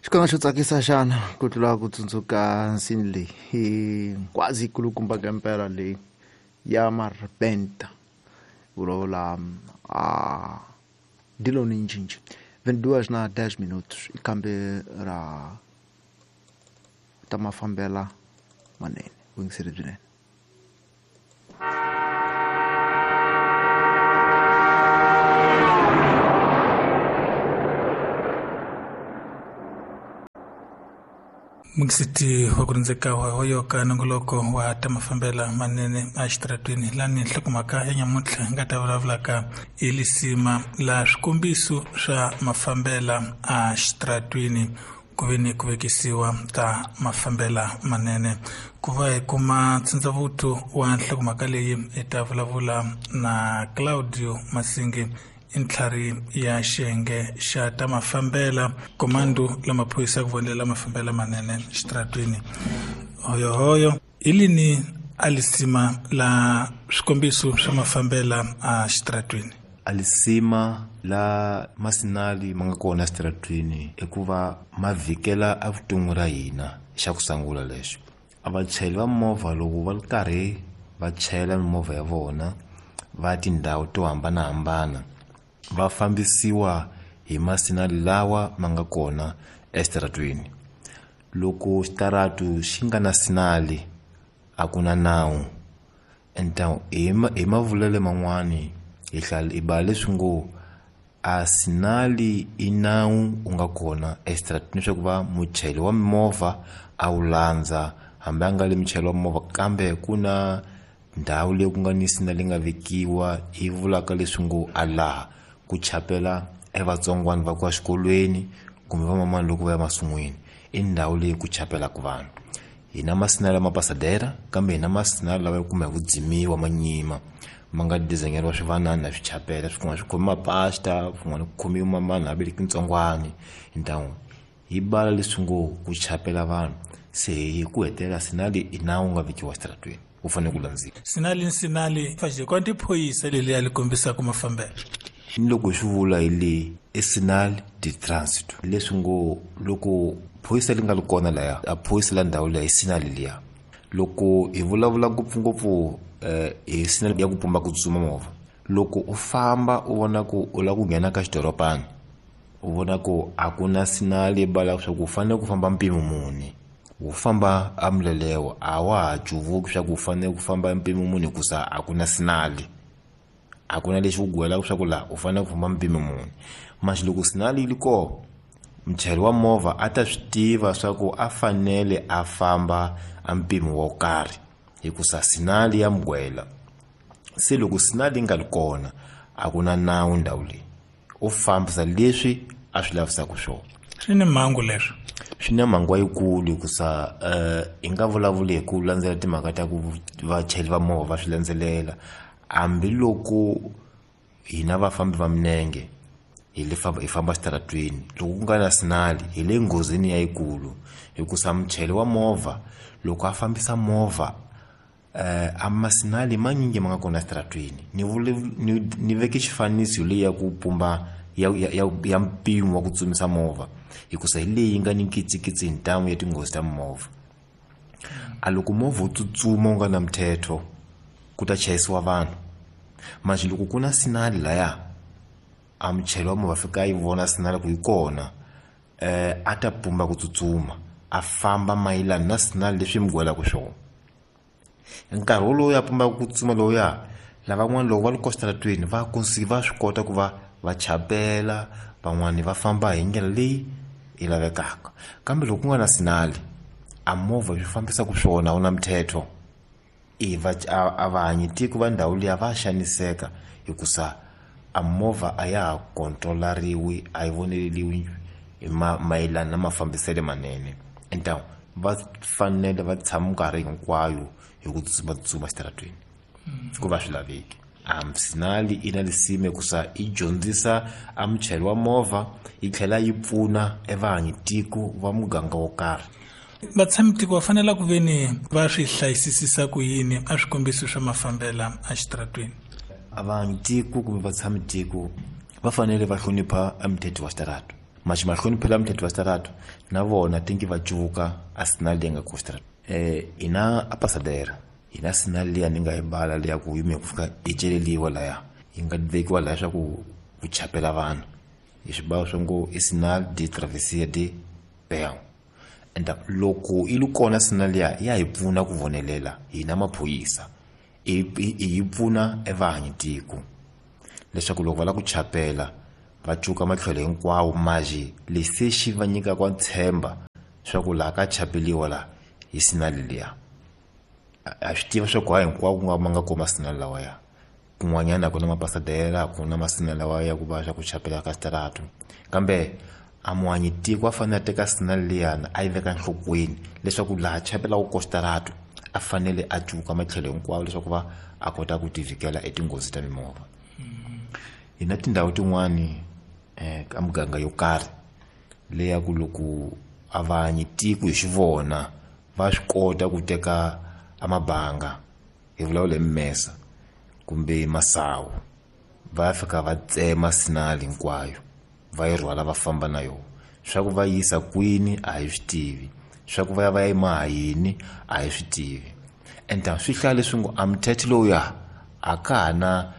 Xikanga xo tsakisa xana ku tlula ku tsundzuka nsini leyi hi kwazi kulukumba kempela leyi ya Maribenta vulavula dilo ni njinji 22 na 10 minutos ikambe ra ta mafambela manene wingisiri byinene. Mugisiti wa kurinzeka wa hoyoka nongoloko wa tamafambela manene a xitratweni lani nhlokomhaka ya nyamuntlha nga ta vulavulaka hi lisima la swikombiso swa mafambela a xitratweni ku veni ku vekisiwa ta mafambela manene ku va hi kuma ntsindzavuto wa nhlokomhaka leyi hi ta vulavula na Claudio Masingi intlhari ya xiyenge xa ta mafambela komando la maphorisa ku vonela mafambela manene xitratweni hoyo ilini alisima la swikombiso swa mafambela a xitratweni. Alisima la masinali ma nga kona xitratweni i ku va ma vhikela a vuton'wi ra hina xa ku sangula lexo. A vachayeri va movha loko va ri karhi va chayela mimovha ya vona va tindhawu to hambanahambana va fambisiwa hi masinali lawa ma nga kona exitratweni. Loko xitaratu xi nga na sinali a ku na nawu enta hi mavulele man'wani hi ba leswi ngo a sinali i nawu u nga kona exitratweni swa ku va muchayeri wa mimovha a wu landza hambi a nga le muchayeri wa mimovha kambe ku na ndhawu leyi ku nga ni sinali nga vekiwa hi vulaka leswi ngo a laha ku chapela evatsongwana va ku ya xikolweni kumbe vamamani loko va ya masun'wini i ndhawu leyi ku chapelaka vanhu. Hi na masinali ma pasadera kambe hi na masinali lawa kuma hi ku dzimiwa manyima ma nga dizayineriwa swivanani na swichapela swin'wana swi khomi mapasta swin'wana ku khomiwa mamani na veleki ntsongwani ntawu hi bala leswi ngo ku chapela vanhu se hi ku hetelela sinali i nawu nga vekiwa xitratweni u fanele ku landziwa. Sinali faje kwanti phoyisa leli ya likombisa ku mafambela loko swi vula hi le signal de transit leswi ngo loko phoyisa li nga li kona laya a phoyisa la ndhawu leyi sinali liya loko hi vulavula ngopfungopfu hi sinali ya ku pumba ku tsutsuma movha loko u famba u vona ku u la ku nghena ka xidorobana u vona ku a ku na sinali bala swa ku u fanele ku famba mpimo muni u famba amlelewa a wa ha cuvuki swa ku u fanele ku famba mpimo muni hikusa a ku na sinali a ku na lexi u gwelaka swa ku la u fanele ku famba mpimo muni. Maxi loko sinali li ko muchayeri wa movha a ta swi tiva swa ku a fanele a famba a mpimo wo karhi hikusa sinali ya mgwela. Se loko sinali nga li kona a ku na nawu ndhawu leyi u fambisa leswi a swi lavisaka swona. Swi ni mhangu leswi swi na mhangu yikulu hikusa hi nga vulavuli hi ku landzela timhaka ta ku vachayeri va movha va swi landzelela hambiloko hina vafambi va minenge hi famba xitaratweni loko ku nga na sinali hi le nghozini yikulu hikusa muchayeri wa movha loko a fambisa movha a masinali manyingi ma nga kona xitaratweni ni veke xifaniso leyi ya ku pumba ya mpimo wa ku tsumisa movha hikusa hi leyi nga ni nkitsikitsi hi ntamu ya tinghozi ta movha. A loko movha wu tsutsuma u nga na mthetho ku ta chayisiwa vanhu manje loko ku na sinali laya a muchayeri wa movha fika yi vona sinali ku yi kona a ta pumba ku tsutsuma a famba mayelana na sinali leswi mugwelaka swona. Nkarhi wolowo ya pumba ku tsutsuma loya lavan'wana loko va li xitaratweni va swi kota ku va chapela van'wani va famba hi ndlela leyi yi lavekaka kambe loko ku nga na sinali a movha swi fambisa ku swona u na mthetho a vahanyitiko va ndhawu leyi va xaniseka hikusa a movha a ya ha kontrolariwi a yi voneleliwi mayelana na mafambisele manene enta va fanele va tshama nkarhi hinkwayo hi ku tsutsuma xitaratweni ku va swi laveki. A sinali ina lisime hikusa i dyondzisa a muchayeri wa movha yi tlhela yi pfuna evahanyitiko va muganga wo karhi. Vatshami-tiko va fanele ku veni va swi hlayisisa ku yini a swikombiso swa mafambela a xitaratweni. A vahanyitiko kumbe vatshami-tiko va fanele va hlonipha a mithetho wa xitarata mashi mahloniphela mthetho wa xitarato na vona tingi va cuka a sinali leyi nga ku xitarato ina apasadera ina sinali leya ni nga yi mbala leya ku yime ku fika yi celeliwa laya yi nga vekiwa laya swa ku chapela vanhu hi swibawo swa ngo i sinal de travessia de peo and loko i kona sinali ya hi pfuna ku vonelela hina maphoyisa hi pfuna evahanyitiko leswaku loko va la ku chapela va cuka matlhelo hinkwawo maji lesi xi va nyikaka ntshemba swa ku laha ka chapeliwa la hi sinali liya a swi tiva swa ku hinkwawo ku nga koma sinali lawaya kun'wanyana ku na mapasadera ku na masinali lawaya ku va swa ku chapela ka xitarato kambe a muhanyitiko a fanele a teka sinali liyana a yi veka nhlokweni leswaku laha chapelaka ko xitarato a fanele a cuka matlhelo hinkwawo leswaku va a kota ku tivikela etinghozi ta mimovha hi na tindhawu tin'wani ka muganga yo karhi leya ku loko a vahanyitiko hi xivona va swi kota ku teka amabanga hi vulavula mmesa kumbe masawu va fika va tsema sinali hinkwayo va yi rhwala va famba na yona swa ku va yisa kwini a hi swi tivi swa ku va ya mahayini a hi swi tivi enta swi hlaya leswi ngo amthetho lowuya a ka ha na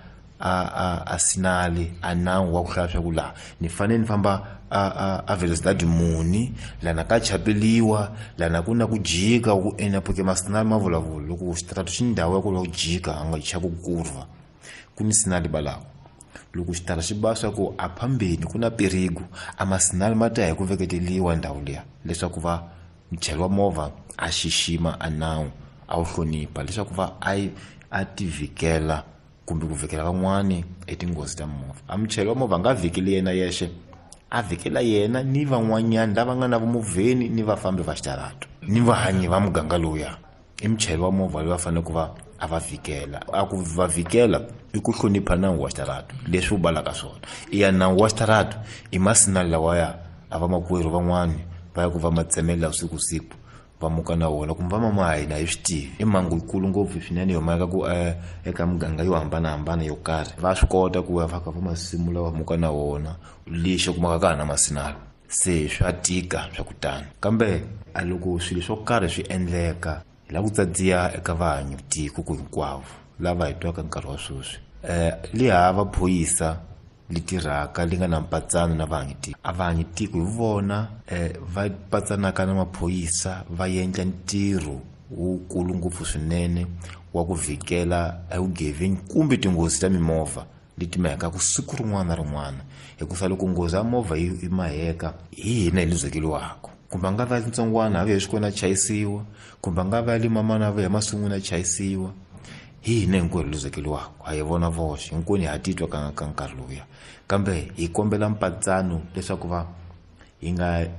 a sinali a nawu wa ku hlaya swa ku laha ni fanele ni famba a velocidade muni lana ka chapeliwa lana ku na ku jika ku porque masinali ma vulavula loko xitarato xi ndhawu ya ku la ku jika a nga cha ku kurva ku ni sinali balawo loko xitara xi ba swa ku a phambeni ku na perigu a masinali ma ta hi ku veketeliwa ndhawu liya leswaku va muchayeri wa movha a xixima a nawu a wu hlonipha leswaku va a tivikela kumbe ku vekela van'wani etinghozi ta movha a muchayeri wa movha a nga vhikeli yena yexe a vhikela yena ni van'wanyani lava nga na vumovheni ni vafambi va xitarato ni vahanyi va muganga lowuya i muchayeri wa movha loyi va fanele ku va a va vhikela a ku va vhikela i ku hlonipha nawu wa xitarato leswi wu balaka swona i ya nawu wa xitarato i masinali lawaya a va makwerhu van'wani va ya ku va matsemela usiku va muka na wona kumbe va mama hina hi swi tivi i mhangu yikulu ngopfu swinene yo mhaka ku eka muganga yo hambanahambana yo karhi va swi kota ku va faka va masimu lawa muka na wona lexi kumaka ka ha na masinali se swa tika swa kutani kambe a loko swilo swo karhi swi endleka hi la ku tsadziya eka vahanyitiko ku hinkwavo lava hi twaka nkarhi wa sweswi li hava phoyisa li tirhaka li nga na mpatsano na vahanyitiko a vahanyitiko hi vona va patsanaka na maphoyisa va endla ntirho wukulu ngopfu swinene wa ku vhikela vugevenga kumbe tinghozi ta mimovha leti mahekaka siku rin'wana na rin'wana hikuva loko nghozi ya movha yi maheka hi hina hi luzekeliwaka kumbe a nga va ntsongwana a va hi swi kona chayisiwa kumbe a nga va li mamana a va hi masunguna a chayisiwa hi hina hinkwerhu luzekeliwaka a hi vona voxe hinkwenu ha titwa ka nkarhi lowuya kambe hi kombela mpatsano leswaku va hi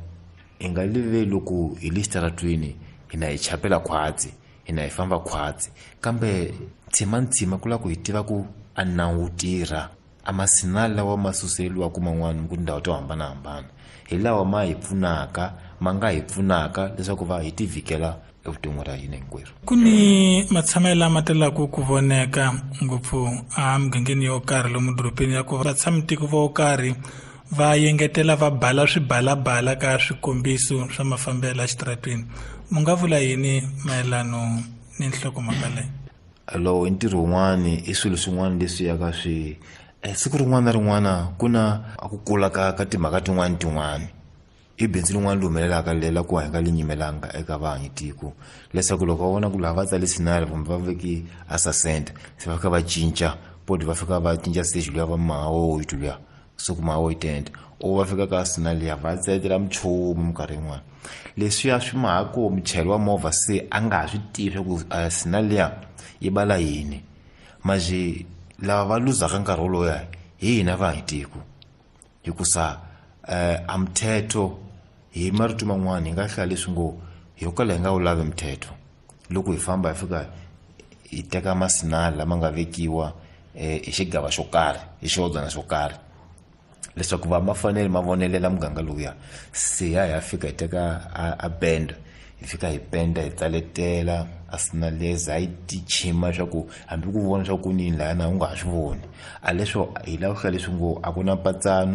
nga liveli loko hi le xitaratweni hina hi chapela khwatsi hina hi famba khwatsi kambe ntsima ku la ku hi tiva ku a nawu tirha a masinali lawa ma suseriwaka man'wana ku ndhawu to hambanahambana hi lawa ma hi pfunaka ma nga hi pfunaka leswaku va hi tivhikela evuton'wini ra hina hinkwerhu ku ni matshamelo lama telaka ku voneka ngopfu a mugangeni yo karhi lomu dorobeni ya ku vatshami-tiko vo karhi va yengetela va bala swibalabala ka swikombiso swa mafambelo a xitaratweni mu nga vula yini mayelano ni nhlokomhaka leyi lowu i ntirho wun'wani i swilo swin'wana leswi yaka swi siku rin'wana na rin'wana ku na ku kula ka timhaka tin'wana i bindzu rin'wana li humelelaka lela ku hanga li nyimelanga eka vahanyitiko leswaku loko va vona ku lava va tsale sinali kumbe va veki assascent se va fika va cinca podi va fika va cinca stage luya va mahawo itu luya suku mahawo itende o va fika ka sinali ya va tsetela muchomu minkarhi yin'wana leswiya swi mahako muchayeri wa movha se a nga ha swi tivi swa ku sinali ya yi bala yini maji lava va luzaka nkarhi woloya hi hina vahanyitiko hikusa a mthetho hi marito man'wana hi nga hlaya leswi ngo hi kala hi nga wu lavi mthetho loko hi famba hi fika hi teka masinali lama nga vekiwa hi xigava xo karhi hi xiodzana xo karhi leswaku va ma fanele ma vonelela muganga lowuya se ya fika hi teka a benda hi fika hi penda hi tsaletela a sinaleza hi tichima swa ku hambi ku vona swa ku nini lahana u nga ha swi voni a leswo hi lava ku hlaya leswi ngo a ku na mpatsano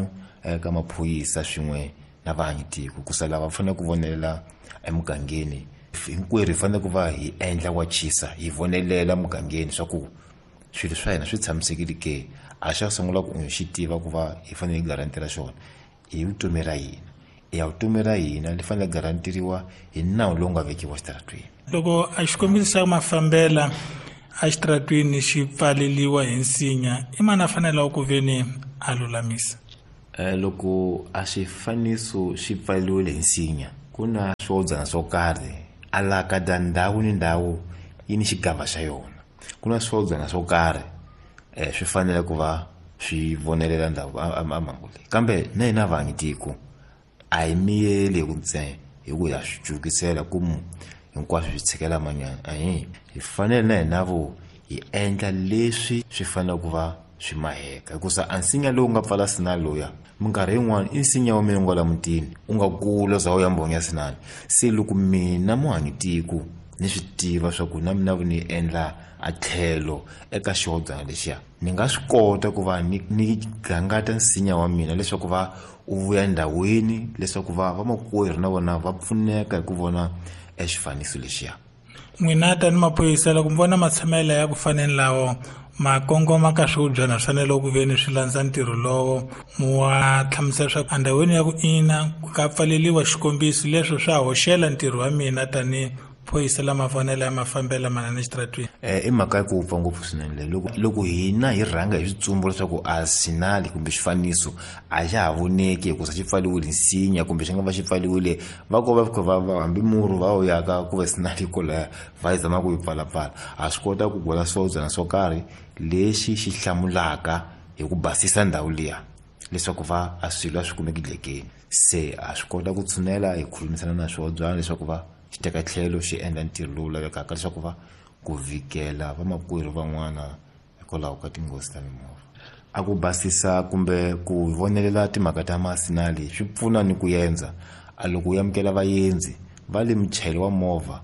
ka maphoyisa swin'we na vaakatiko ku sala va fanele ku vonelela emugangeni hinkwerhu hi fanele ku va hi endla wa chisa hi vonelela mugangeni swa ku swilo swa hina swi tshamisekile ke a xa sungula ku xi tiva ku va hi fanele hi garantira xona hi vutomi ra hina ya vutomi ra hina li fanele garanteriwa hi nawu lowu nga vekiwa xitaratweni. Loko a xikombiso xa mafambela a xitaratweni xi pfaleliwa hi nsinya i mani a fanele ku veni a lulamisa? Loko a xifaniso xi pfaleliwile hi nsinya ku na swodzana swo karhi alaka ndhawu ni ndhawu yi ni xigava xa yona. Ku na swodzana swo karhi swi fanele ku va swi vonelela ndhawu amangu leyi kambe na hina vaakatiko a hi miyeli hi ku ntsena hi ku ya swi jukisela ku hinkwaswo swi tshikela manyana hi fanele na hina vo hi endla leswi swi fanele ku va swi maheka hikusa a nsinya lowu nga pfala sinali loya minkarhi yin'wana i nsinya wa mina ngwala mutini u nga kula za u ya mbonga sinali se loko mina muakatiko ni swi tiva swa ku na mina ni endla a tlhelo eka xodzana lexiya ni nga swi kota ku va ni gangata nsinya wa mina leswaku va u vuya endhawini leswaku va vamakwerhu na vona va pfuneka hi ku vona exifaniso lexiya. N'wina tani maphoyisa loko mi vona matshamelo ya ku faneni lawo ma kongoma ka swiubyana swi fanele ku veni swi landza ntirho lowo mu wa hlamusela swa ku endhawini ya ku ina ka pfaleliwa xikombiso leswo swa hoxela ntirho wa mina tani phoyisa lama fanele ya mafambela manene xitaratweni. I mhaka ku pfa ngopfu swinene loko hina hi rhanga hi switsumbu leswaku a sinali kumbe xifaniso a xa ha voneki hikusa xi pfaliwile nsinya kumbe xi nga va xi pfaliwile va ko va fika va hambi murhu va yaka ku va sinali kolaya va yi zama ku yi pfalapfala a swi kota ku gola swodzana swo karhi lexi xi hlamulaka hi ku basisa ndhawu liya leswaku va a swilo a swi kumeki dlekeni se a swi kota ku tshunela hi khulumisana na swodzana leswaku va xi teka tlhelo xi endla ntirho lowu lavekaka leswaku va ku vhikela vamakwerhu van'wana hikwalaho ka tinghozi ta mimovha. A ku basisa kumbe ku vonelela timhaka ta masinali swi pfuna ni ku yenza a loko u amukela vayenzi va le muchayeri wa movha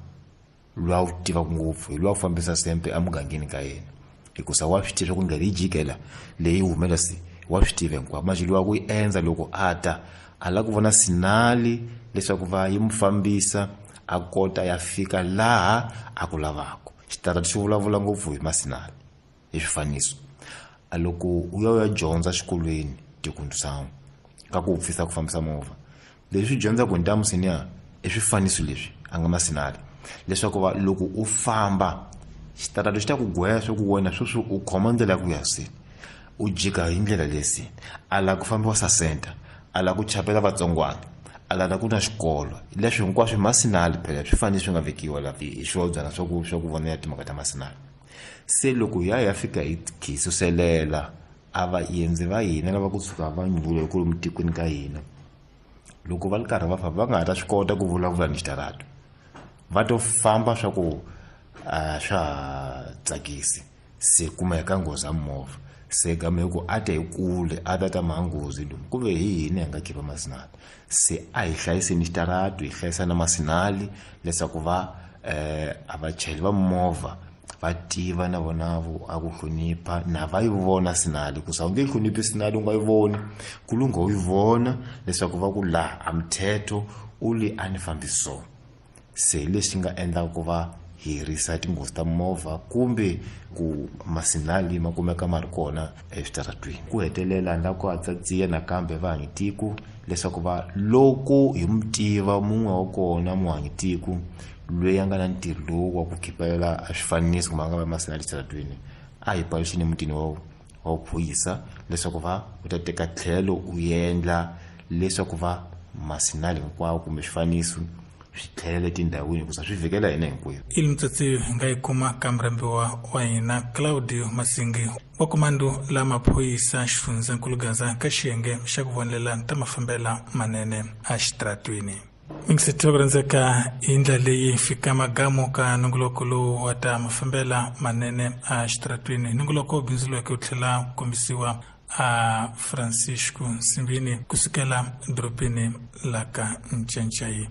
lwa u tiva ngopfu hi lwa u fambisa sempe emugangeni ka yena hikusa wa swi tiva ku nga ri jikela leyi humelasi wa swi tiva hinkwavo maxilo wa ku yi endla loko a ta a la ku vona sinali leswaku va yi mufambisa a kota ya fika laha a ku lavaka. Xitarata xi vulavula ngopfu hi masinali hi swifaniso a loko u ya dyondza xikolweni tikundzusan'we ka ku pfisa ku fambisa movha leswi dyondza ku ntamusiniya i swifaniso leswi a nga masinali leswaku va loko u famba xitarata xi ta ku gweya swa ku wena sweswi u khoma ndlela ku ya sini u jika hi ndlela lesini a la ku fambiwa sa center a la ku chapela vatsongwana ala ku na xikolo leswi hinkwaswo masinali phela swi fanele swi nga vekiwa la hi swodzana swa ku vonela timhaka ta masinali se loko ya fika hi khisuselela a vaendzi va hina lava ku tshuka va nyuvula ku lomu tikweni ka hina loko va ri karhi va famba va nga ha ta swi kota ku vulavula ni xitarato va to famba swa ku swa tsakisi se kumeka nghozi ya movha se game ku a ta hi kule a ta manghozi lomu ku ve hi hina hi nga khipa masinali se a hi hlayiseni xitarato hi hlayisa na masinali leswaku va a vachayeri va movha va tiva na vonavo a ku hlonipha na va yi vona sinali ku sa u nge hloniphi sinali u nga yi voni ku lunga u yi vona leswaku va ku la a mthetho u li a ni fambi so se leswi nga endla ku va hirisa tinghozi ta movha kumbe ku masinali ma kumeka ma ri kona eswitaratweni ku hetelela na ku hatsatsiya nakambe vaakatiko leswaku va loko hi mutiva mun'we wa kona muakatiko loyi a nga na ntirho lowu wa ku khipela a swifaniso kumbe a nga va masinali exitaratweni a hi paluxini emutini wa phoyisa leswaku va u ta teka tlhelo u endla leswaku va masinali hinkwawo kumbe swifaniso swi tlhelela etindhawini ku swi vhikela hina hinkwerhu. Ili mutsatsi nga yi kuma kamurhambiwa wa hina Claudio Masingi wa komando la maphoyisa xifundzankulu Gaza ka xiyenge xa ku vonelela ta mafambela manene a xitaratweni. Mingisetiwa ku rhandzeka hi ndlela leyi fika magamo ka nongoloko lowu wa ta mafambela manene a xitaratweni nongoloko bindzuleke u tlhela kombisiwa a Francisco Simbini kusukela dorobeni la ka Ncencayi.